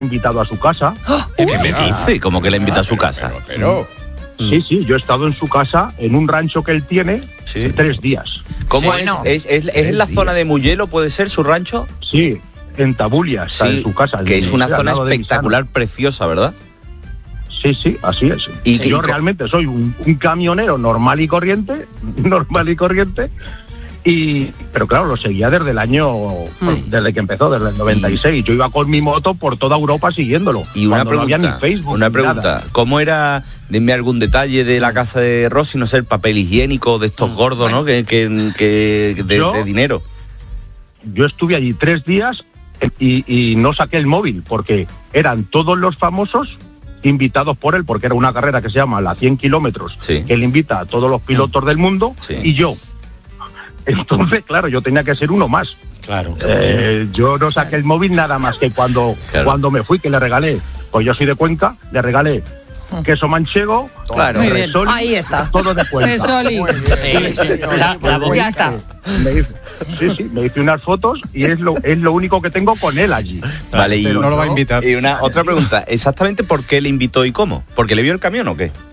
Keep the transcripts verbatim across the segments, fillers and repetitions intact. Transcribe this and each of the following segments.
invitado a su casa. ¿Qué me dice? ¿Cómo que le invita a su casa? Pero, pero, pero sí, sí, yo he estado en su casa, en un rancho que él tiene, sí. tres días. ¿Cómo sí, es? no. ¿Es, es, es en la zona de Mugello, puede ser, su rancho? Sí, en Tabulia está Sí, en su casa. que en, es una al zona lado de espectacular, preciosa, ¿verdad? Sí, sí, así es. ¿Y Y qué- yo y co- realmente soy un, un camionero normal y corriente, normal y corriente, y pero claro, lo seguía desde el año, pues, desde que empezó, desde el noventa y seis. Yo iba con mi moto por toda Europa siguiéndolo. Y una cuando no pregunta, había ni Facebook, una ni pregunta, nada. ¿cómo era, dime algún detalle de la casa de Rossi, no sé, el papel higiénico de estos gordos, ¿no? Que, que, que de, Yo- de dinero. Yo estuve allí tres días y, y no saqué el móvil porque eran todos los famosos invitados por él, porque era una carrera que se llama la cien kilómetros, Sí. que él invita a todos los pilotos del mundo, Sí. y yo. Entonces, claro, yo tenía que ser uno más. claro. Eh, yo no saqué el móvil nada más que cuando, Claro. cuando me fui, que le regalé, pues yo soy de Cuenca, le regalé queso manchego, Claro. Muy bien. resoli, Ahí está. todo de Cuenca. Resoli. Sí, sí, la, la boca- Ya está. Me hice, sí, sí, me hice unas fotos y es lo, es lo único que tengo con él allí. Vale, y, Pero No lo va a yo- invitar. y una otra pregunta, ¿exactamente por qué le invitó y cómo? ¿Porque le vio el camión o qué?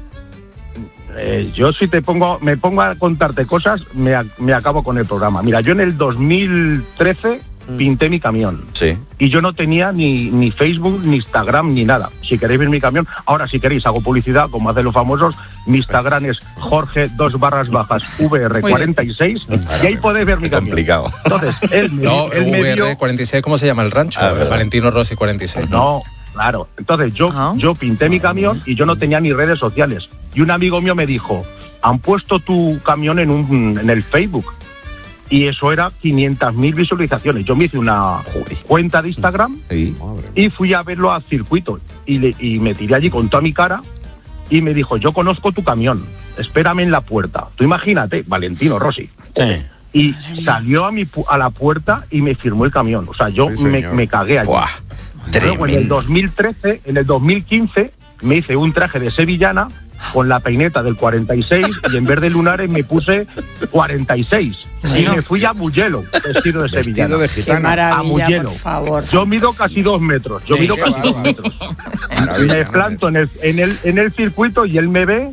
Eh, yo si te pongo, me pongo a contarte cosas, me, a- me acabo con el programa. Mira, yo en el dos mil trece pinté mi camión Sí. y yo no tenía ni, ni Facebook, ni Instagram, ni nada. Si queréis ver mi camión, ahora si queréis hago publicidad, como hacen los famosos. Mi Instagram es Jorge dos barras bajas V R cuarenta y seis y ahí podéis ver mi Qué camión. complicado. Entonces, él me, No, él me dio... V R cuarenta y seis, ¿cómo se llama el rancho? Ah, verdad. Valentino Rossi cuarenta y seis. No, claro. Entonces yo, Ah. yo pinté mi camión y yo no tenía ni redes sociales. Y un amigo mío me dijo, han puesto tu camión en, un, en el Facebook. Y eso era quinientas mil visualizaciones. Yo me hice una Joder. cuenta de Instagram Sí. y fui a verlo al circuito. Y, le, y me tiré allí con toda mi cara y me dijo, yo conozco tu camión, espérame en la puerta. Tú imagínate, Valentino Rossi. Sí. Y salió a, mi, pu- a la puerta y me firmó el camión. O sea, yo Sí, me, señor. me cagué allí. Buah, Luego en el tremendo. dos mil trece, en el dos mil quince, me hice un traje de sevillana con la peineta del cuarenta y seis y en vez de lunares me puse cuarenta y seis. Sí, y ¿no? me fui a Mugello, vestido de sevillana. Vestido de Qué gitana. maravilla, A Mugello. por favor. Yo mido casi dos metros. Yo Sí, mido qué casi dos bárbaro. metros. Maravilla, Me planto en el, en, el, en el circuito y él me ve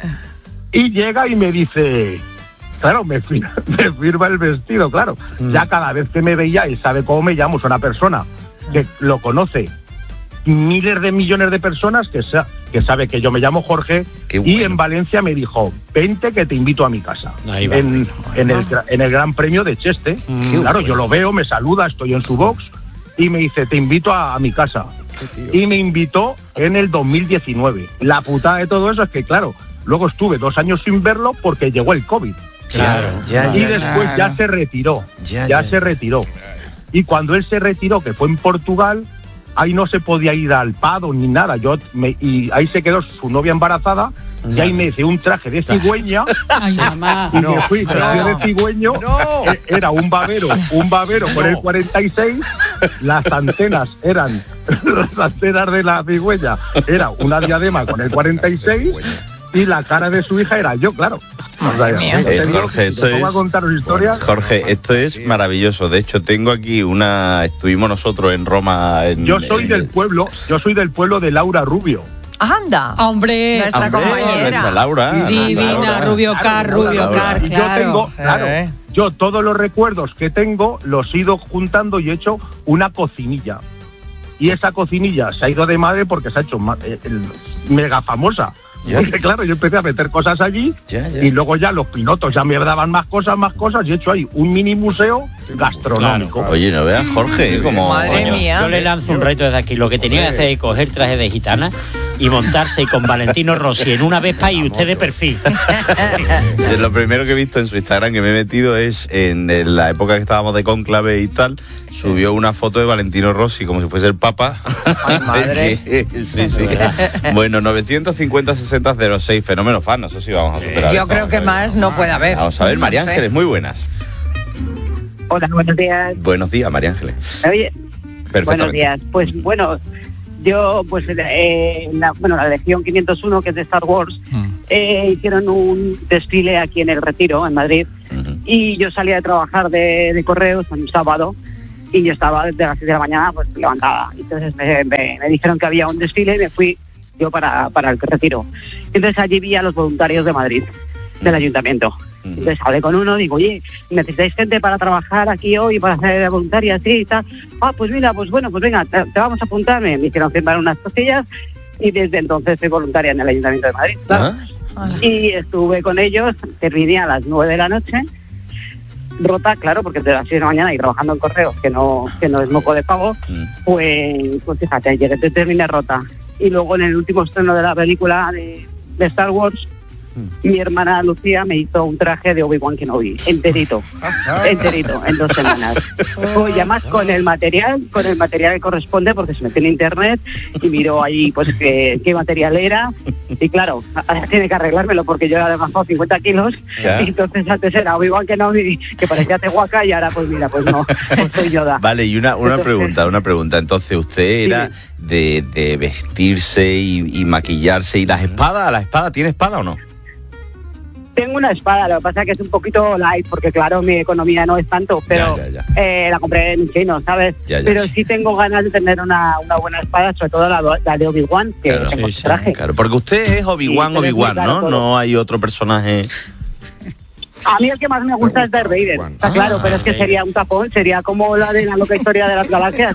y llega y me dice... Claro, me, fir- me firma el vestido, claro. Ya cada vez que me veía, él sabe cómo me llamo, es una persona que lo conoce miles de millones de personas que, sa- que sabe que yo me llamo Jorge. Qué Y bueno. en Valencia me dijo, vente que te invito a mi casa. Ahí va. En, en, el, gra- en el Gran Premio de Cheste. Qué Claro, bueno. yo lo veo, me saluda, estoy en su box y me dice, te invito a, a mi casa. Y me invitó en el dos mil diecinueve. La putada de todo eso es que, claro, luego estuve dos años sin verlo porque llegó el COVID. Claro, ya, Y ya, ya. después ya se retiró, Ya, ya, ya. se retiró. Y cuando él se retiró, que fue en Portugal, ahí no se podía ir al Pado ni nada. Yo me- y ahí se quedó su novia embarazada y ahí me hice un traje de cigüeña Ay, mamá. y No, me fui vestido de cigüeño. No. E- Era un babero, un babero con el cuarenta y seis. Las antenas eran, las antenas de la cigüeña era una diadema con el cuarenta y seis y la cara de su hija era yo, claro. O sea, mía. yo Eh, tengo- Jorge, si esto te pongo a es- contaros historias. Jorge, esto es maravilloso. De hecho, tengo aquí una... Estuvimos nosotros en Roma... En, Yo soy en- del pueblo, yo soy del pueblo de Laura Rubio. Anda. Hombre, Nuestra Hombre, compañera. nuestra Laura. divina, Laura. Rubio Claro, Car, Laura, Rubio Laura. Car, Y yo claro. tengo, claro, Eh. yo todos los recuerdos que tengo los he ido juntando y he hecho una cocinilla. Y esa cocinilla se ha ido de madre porque se ha hecho ma- eh, el- mega famosa. Ya. Porque claro, yo empecé a meter cosas allí Ya, ya. y luego ya los pilotos ya me daban más cosas, más cosas y he hecho ahí un mini museo gastronómico. Oye, no veas, Jorge, como... Madre Coño, mía. yo le lanzo un reto desde aquí. Lo que tenía que hacer es coger traje de gitana y montarse con Valentino Rossi en una Vespa y usted de perfil. De lo primero que he visto en su Instagram que me he metido es en, en la época que estábamos de cónclave y tal, subió una foto de Valentino Rossi como si fuese el Papa. Ay, madre. sí, sí. Bueno, novecientos cincuenta sesenta cero seis, fenómeno fan, no sé si vamos a superar. Yo esto, creo vamos que a ver. más no puede haber. Vamos a ver, María No sé. Ángeles, muy buenas. Hola, buenos días. Buenos días, María Ángeles. Oye, Perfectamente. buenos días. Pues bueno, yo, pues, eh, la, bueno, la Legión quinientos uno, que es de Star Wars, eh, hicieron un desfile aquí en El Retiro, en Madrid, Ujú. y yo salía de trabajar de, de correos en un sábado, y yo estaba desde las seis de la mañana pues levantada. Entonces me, me, me dijeron que había un desfile y me fui yo para, para el retiro. Entonces allí vi a los voluntarios de Madrid, del ayuntamiento. Entonces hablé con uno, digo, oye, ¿necesitáis gente para trabajar aquí hoy, para hacer voluntaria, así y tal? Ah, pues mira, pues bueno, pues venga, te, te vamos a apuntar. Me hicieron firmar unas cosillas y desde entonces soy voluntaria en el Ayuntamiento de Madrid, claro. ¿Ah? Y estuve con ellos, terminé a las nueve de la noche, rota, claro, porque desde las seis de la mañana y trabajando en correos, que no que no es moco de pavo, pues, pues fíjate, llegué, terminé rota. Y luego en el último estreno de la película de, de Star Wars, mi hermana Lucía me hizo un traje de Obi-Wan Kenobi, enterito, enterito, en dos semanas. Pues ya más con el material, con el material que corresponde, porque se metió en internet y miró ahí pues qué, qué material era. Y claro, ahora tiene que arreglármelo porque yo era de más de cincuenta kilos, ¿ya? Y entonces antes era Obi-Wan Kenobi, que parecía Tehuaca, y ahora pues mira, pues no, pues soy Yoda. Vale, y una, una entonces, pregunta, una pregunta. Entonces usted era sí. de, de vestirse y, y maquillarse, y las espadas, ¿la espada tiene espada o no? Tengo una espada, lo que pasa es que es un poquito light, porque claro, mi economía no es tanto, pero ya, ya, ya. Eh, la compré en chino, ¿sabes? Ya, ya, pero sí tengo ganas de tener una, una buena espada, sobre todo la, la de Obi-Wan, que claro, tengo sí, traje. Sí, claro, porque usted es Obi-Wan, sí, Obi-Wan, ¿no? Todo. No hay otro personaje... A mí el que más me gusta es Darth Vader, está claro, ah, pero es que sería un tapón, sería como la de la loca historia de las galaxias.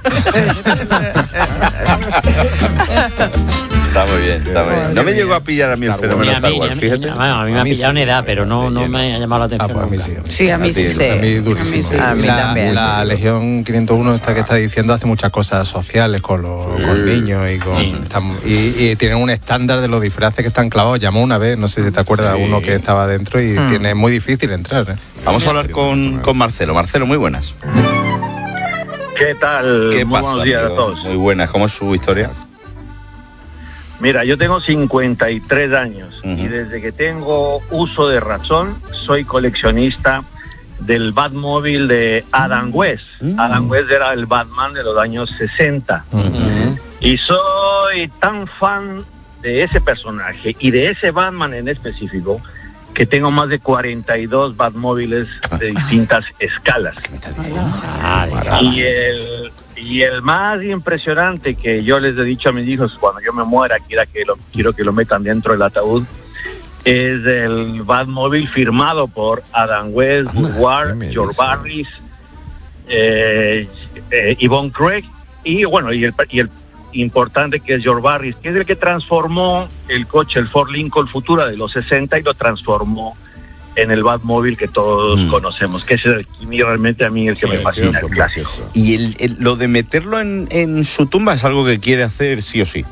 Está muy bien, está muy bien. No me llegó a pillar a mí el fenómeno Star Wars, fíjate. A mí me ha pillado en edad, pero no, no me ha llamado la atención. Ah, pues a mí sí. Sí, a mí sí. A mí durísimo. A mí también. La Legión quinientos uno esta que está diciendo hace muchas cosas sociales con los con niños y con sí. están, y, y tienen un estándar de los disfraces que están clavados. Llamó una vez, no sé si te acuerdas, sí. uno que estaba dentro y hmm. tiene muy difícil entrar. ¿eh? Vamos a hablar con, con Marcelo. Marcelo, muy buenas. ¿Qué tal? ¿Qué muy pasa, buenos días amigo? a todos. Muy buenas, ¿cómo es su historia? Mira, yo tengo cincuenta y tres años uh-huh. y desde que tengo uso de razón soy coleccionista del Batmóvil de Adam West. Uh-huh. Adam West era el Batman de los años sesenta. Uh-huh. Y soy tan fan de ese personaje y de ese Batman en específico que tengo más de cuarenta y dos Batmóviles de distintas escalas. Y el... Y el más impresionante que yo les he dicho a mis hijos cuando yo me muera, quiera que lo, quiero que lo metan dentro del ataúd, es el Batmóvil firmado por Adam West, Woodward, George Barris, eh, eh, Yvonne Craig y bueno, y el, y el importante que es George Barris, que es el que transformó el coche, el Ford Lincoln Futura de los sesenta y lo transformó en el Batmóvil que todos mm. conocemos, que es el que realmente a mí el que sí, me fascina, el clásico. Y el, el, lo de meterlo en, en su tumba es algo que quiere hacer sí o sí.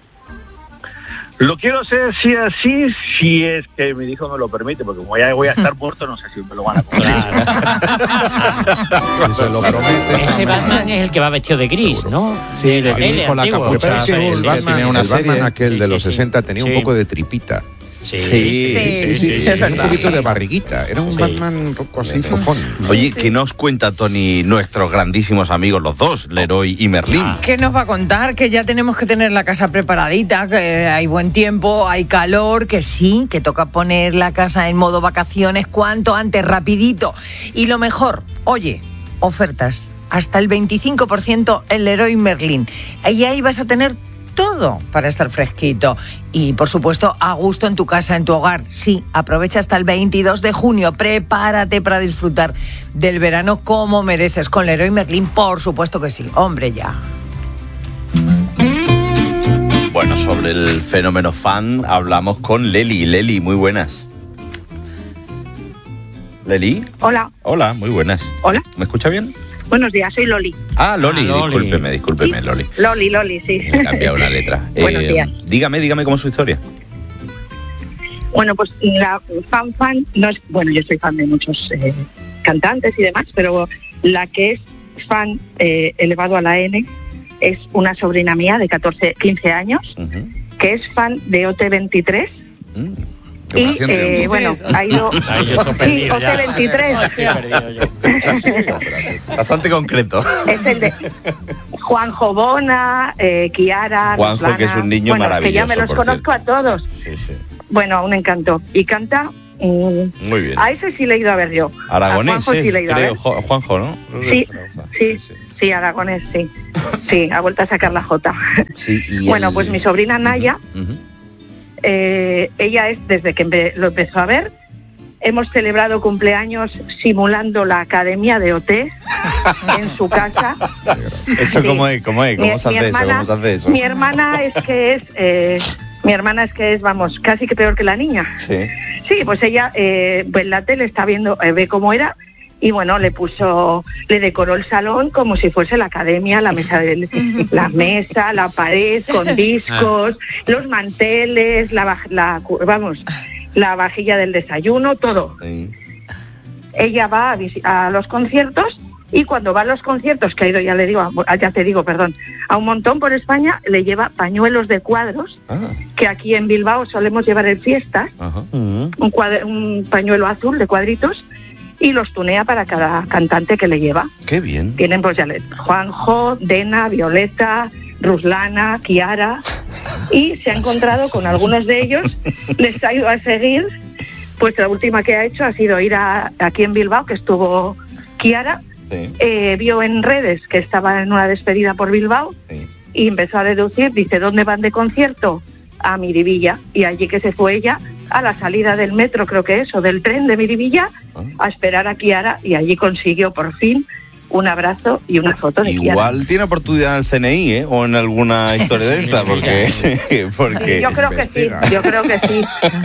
Lo quiero hacer sí así, si es que mi hijo me lo permite, porque como ya voy a estar muerto, no sé si me lo van a comprar. Si se lo promete. Ese Batman es el que va vestido de gris, ¿no? Sí, el, el, con la capucha. Sí, el Batman, el Batman aquel sí, de los sí, sesenta tenía sí. un poco de tripita. Sí, sí, sí, sí, sí, sí, sí, un poquito de barriguita. Era un sí. Batman un poco así fofón. Oye, ¿qué nos cuenta, Tony, nuestros grandísimos amigos, los dos, Leroy y Merlín? ¿Qué nos va a contar? Que ya tenemos que tener la casa preparadita, que hay buen tiempo, hay calor, que sí, que toca poner la casa en modo vacaciones cuanto antes, rapidito. Y lo mejor, oye, ofertas, hasta el veinticinco por ciento en Leroy Merlín. Y ahí vas a tener todo para estar fresquito y por supuesto a gusto en tu casa, en tu hogar. Sí, aprovecha hasta el veintidós de junio, prepárate para disfrutar del verano como mereces con Leroy Merlín, por supuesto que sí, hombre ya. Bueno, sobre el fenómeno fan hablamos con Leli. Leli, muy buenas. ¿Leli? Hola. Hola, muy buenas. Hola. ¿Me escucha bien? Buenos días, soy Loli. Ah, Loli, ah, Loli. discúlpeme, discúlpeme, Loli. Loli, Loli, sí. He cambiado una letra. Buenos eh, días. Dígame, dígame cómo es su historia. Bueno, pues la fan fan, no es, bueno, yo soy fan de muchos eh, cantantes y demás, pero la que es fan eh, elevado a la N es una sobrina mía de catorce, quince años, uh-huh. que es fan de O T veintitrés. Uh-huh. Y eh, bueno, ha ido sí, O T veintitrés. Bastante concreto. Es el de Juanjo Bona, eh, Kiara, Juanjo, Roslana, que es un niño bueno, maravilloso. Que ya me los conozco cierto. a todos. Sí, sí. Bueno, un encanto. Y canta. Mm, Muy bien. A ese sí le he ido a ver yo. Aragonés, a Juanjo sí le he ido creo, a ver. Juanjo, ¿no? Sí, sí. sí. Sí, Aragonés, sí. Sí, ha vuelto a sacar la J. Sí, y bueno, el- pues mi sobrina Naya, Ujú. eh, ella es, desde que empe- lo empezó a ver, hemos celebrado cumpleaños simulando la academia de O T en su casa. ¿Eso Sí. cómo es? ¿Cómo es? ¿Cómo Mi- se mi hace eso? hermana- ¿Cómo se hace eso? Mi hermana es que es, eh, mi hermana es que es, vamos, casi que peor que la niña. Sí. Sí, pues ella eh, pues la tele está viendo, eh, ve cómo era y bueno, le puso, le decoró el salón como si fuese la academia, la mesa de la mesa, la pared con discos, los manteles, la, vaj- la cu- vamos, la vajilla del desayuno, todo. Sí. Ella va a, visi- a los conciertos y cuando va a los conciertos, que ha ido, ya le digo, a- ya te digo, perdón, a un montón por España, le lleva pañuelos de cuadros, Ah, que aquí en Bilbao solemos llevar en fiestas, ajá. Mm. un, cuadro- un pañuelo azul de cuadritos, y los tunea para cada cantante que le lleva. Qué bien. Tienen pues ya le- Juanjo, Dena, Violeta, Ruslana, Kiara, y se ha encontrado con algunos de ellos, les ha ido a seguir, pues la última que ha hecho ha sido ir a, aquí en Bilbao, que estuvo Kiara, Sí, eh, vio en redes que estaba en una despedida por Bilbao sí. y empezó a deducir, dice, ¿dónde van de concierto? A Miribilla, y allí que se fue ella a la salida del metro, creo que es, o del tren de Miribilla, a esperar a Kiara, y allí consiguió por fin un abrazo y una foto de Kiara. Igual tiene oportunidad en el C N I, ¿eh? O en alguna historia de esta, porque... porque Sí, yo creo que sí, yo creo que sí.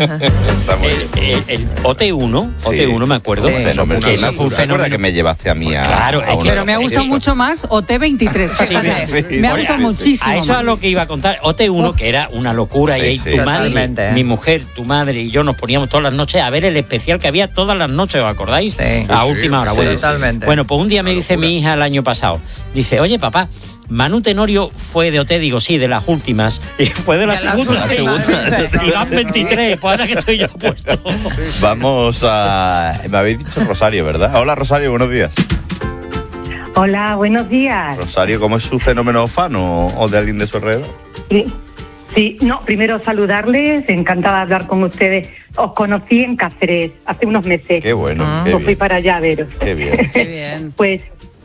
está muy bien. El, el- el O T uno, Sí. O T uno me acuerdo. Un fenómeno. que eso ¿Te fue un acuerdas fenómeno. que me llevaste a mí a, Claro, a es que- uno de Pero los me ha gustado conciertos? mucho más O T veintitrés. Sí, sí, sí, me ha sí, gustado sí. muchísimo. A eso es más. lo que iba a contar. O T uno, que era una locura, Sí, y ahí sí. tu madre, Totalmente. mi mujer, tu madre y yo nos poníamos todas las noches a ver el especial que había todas las noches, ¿os acordáis? Sí. A Sí, última hora. sí, Bueno, totalmente. bueno, pues un día me Una dice locura. mi hija el año pasado, dice, oye papá, Manu Tenorio fue de O T, digo, sí, de las últimas. Y fue de la De las segunda. últimas. Y van veintitrés, pues ahora que estoy yo puesto. Vamos a... Me habéis dicho Rosario, ¿verdad? Hola, Rosario, buenos días. Hola, buenos días. Rosario, ¿cómo es su fenómeno fan o, o de alguien de su alrededor? Sí, sí, no, primero saludarles, encantada de hablar con ustedes. Os conocí en Cáceres hace unos meses. Qué bueno, qué Pues fui bien. para allá a veros. Qué bien. Qué bien. Pues,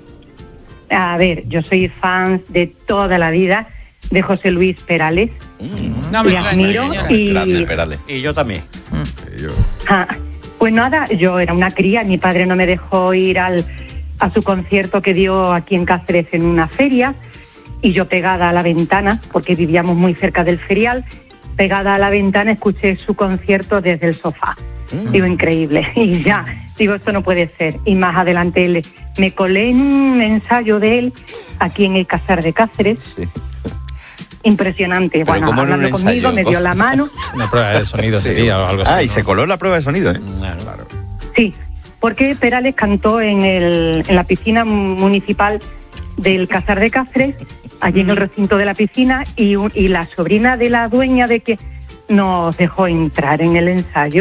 a ver, yo soy fan de toda la vida de José Luis Perales. No me Le extraña, admiro señora. y... Grande, Perales. Y yo también. Ah, pues nada, yo era una cría, mi padre no me dejó ir al, a su concierto que dio aquí en Cáceres en una feria, y yo pegada a la ventana, porque vivíamos muy cerca del ferial, pegada a la ventana escuché su concierto desde el sofá. Digo, increíble. Y ya, digo, esto no puede ser. Y más adelante le- me colé en un ensayo de él aquí en el Casar de Cáceres. Sí. Impresionante. Pero Bueno, ¿cómo en un hablando conmigo, ensayo? me dio la mano. Una prueba de sonido sería o algo así. Ah, y ¿no? se coló en la prueba de sonido, ¿eh? Claro. Sí, porque Perales cantó en, el, en la piscina municipal del Casar de Cáceres, allí en el recinto de la piscina, y, un- y la sobrina de la dueña de que nos dejó entrar en el ensayo.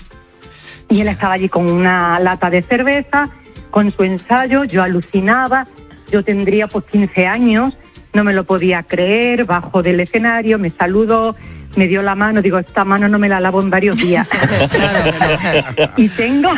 Y él estaba allí con una lata de cerveza, con su ensayo, yo alucinaba, yo tendría pues quince años, no me lo podía creer, bajo del escenario, me saludó, me dio la mano, digo, esta mano no me la lavo en varios días. Y tengo,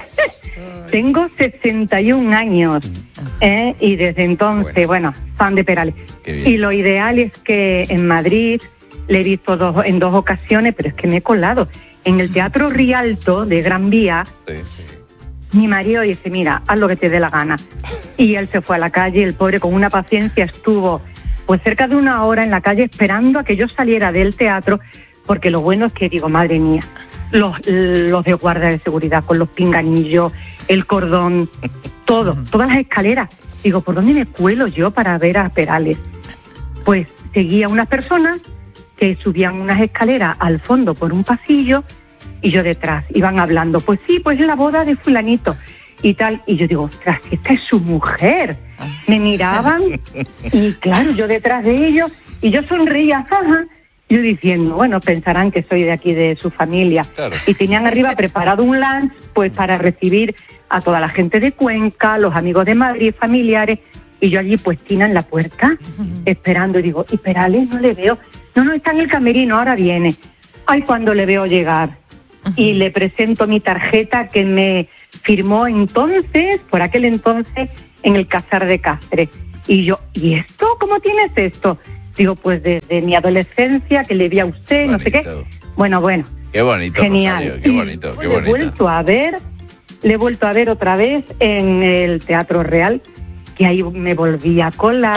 tengo sesenta y un años, ¿eh? Y desde entonces, bueno, fan de Perales. Qué bien. Y lo ideal es que en Madrid le he visto dos, en dos ocasiones, pero es que me he colado. En el Teatro Rialto de Gran Vía, Sí, sí. mi marido dice, mira, haz lo que te dé la gana. Y él se fue a la calle, el pobre con una paciencia estuvo pues cerca de una hora en la calle esperando a que yo saliera del teatro, porque lo bueno es que digo, madre mía, los, los de guardia de seguridad con los pinganillos, el cordón, todo, todas las escaleras. Digo, ¿por dónde me cuelo yo para ver a Perales? Pues seguía unas personas que subían unas escaleras al fondo por un pasillo y yo detrás, iban hablando, pues sí, pues es la boda de fulanito y tal, y yo digo, ostras, esta es su mujer. Me miraban y claro, yo detrás de ellos y yo sonreía, jaja, yo diciendo, bueno, pensarán que soy de aquí de su familia. Claro. Y tenían arriba preparado un lunch pues para recibir a toda la gente de Cuenca, los amigos de Madrid, familiares, y yo allí puestina en la puerta, esperando, y digo, ¿y Perales? No le veo. No, no, está en el camerino, ahora viene. Ay, cuando le veo llegar. Y le presento mi tarjeta que me firmó entonces, por aquel entonces, en el Casar de Cáceres. Y yo, ¿y esto? ¿Cómo tienes esto? Digo, pues desde mi adolescencia, que le vi a usted, Bonito. no sé qué. Bueno, bueno. Qué bonito, Genial. Rosario, qué bonito, qué Le he bonito. vuelto a ver, le he vuelto a ver otra vez en el Teatro Real, que ahí me volví a colar.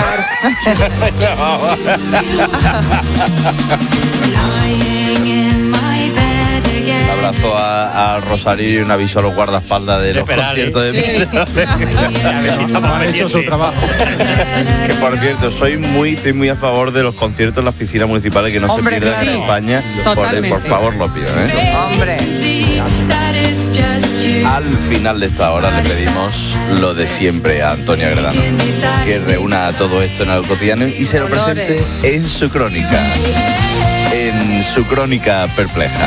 Un abrazo a, a Rosario y un aviso a los guardaespaldas de, De los Perales. conciertos de Sí. Perales. A ver si estamos Han hecho su trabajo. Que por cierto, soy muy, estoy muy a favor de los conciertos en las piscinas municipales, que no Hombre, se pierdan claro. en España. Por, Totalmente. por favor, lo pido, ¿eh? Hombre. Al final de esta hora le pedimos lo de siempre a Antonia Gredano, que reúna todo esto en algo cotidiano y se lo presente en su crónica, en su crónica perpleja.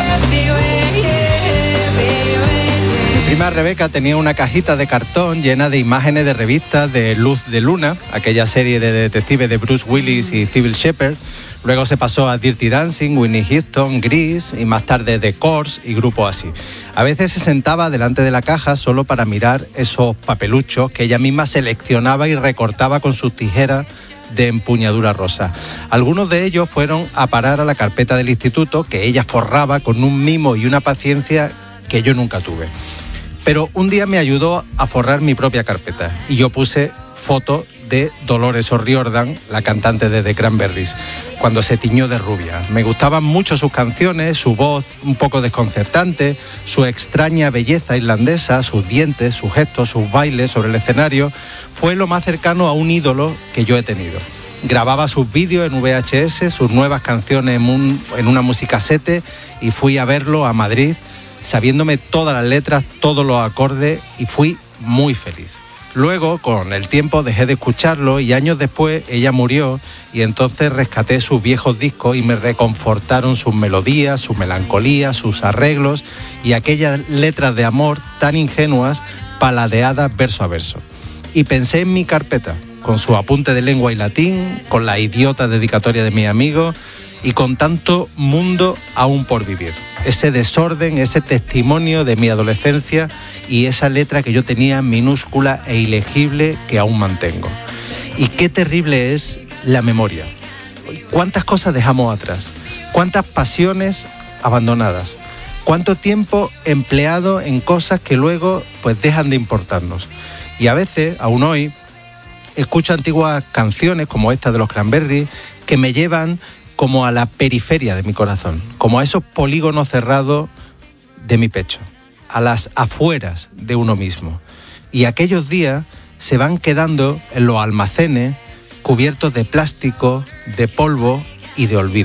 Mi prima Rebeca tenía una cajita de cartón llena de imágenes de revistas de Luz de Luna, aquella serie de detectives de Bruce Willis y Cybill Shepherd. Luego se pasó a Dirty Dancing, Whitney Houston, Grease y más tarde The Course y grupos así. A veces se sentaba delante de la caja solo para mirar esos papeluchos que ella misma seleccionaba y recortaba con sus tijeras de empuñadura rosa. Algunos de ellos fueron a parar a la carpeta del instituto, que ella forraba con un mimo y una paciencia que yo nunca tuve. Pero un día me ayudó a forrar mi propia carpeta y yo puse fotos de Dolores O'Riordan, la cantante de The Cranberries, cuando se tiñó de rubia. Me gustaban mucho sus canciones, su voz un poco desconcertante, su extraña belleza irlandesa, sus dientes, sus gestos, sus bailes sobre el escenario. Fue lo más cercano a un ídolo que yo he tenido. Grababa sus vídeos en V H S, sus nuevas canciones en, un, en una musicasete, y fui a verlo a Madrid, sabiéndome todas las letras, todos los acordes, y fui muy feliz. Luego, con el tiempo, dejé de escucharlo y años después ella murió, y entonces rescaté sus viejos discos y me reconfortaron sus melodías, su melancolía, sus arreglos y aquellas letras de amor tan ingenuas, paladeadas verso a verso. Y pensé en mi carpeta, con su apunte de lengua y latín, con la idiota dedicatoria de mi amigo y con tanto mundo aún por vivir. Ese desorden, ese testimonio de mi adolescencia y esa letra que yo tenía minúscula e ilegible que aún mantengo. Y qué terrible es la memoria. ¿Cuántas cosas dejamos atrás? ¿Cuántas pasiones abandonadas? ¿Cuánto tiempo empleado en cosas que luego pues dejan de importarnos? Y a veces, aún hoy, escucho antiguas canciones como esta de los Cranberries que me llevan como a la periferia de mi corazón, como a esos polígonos cerrados de mi pecho, a las afueras de uno mismo. Y aquellos días se van quedando en los almacenes cubiertos de plástico, de polvo y de olvido.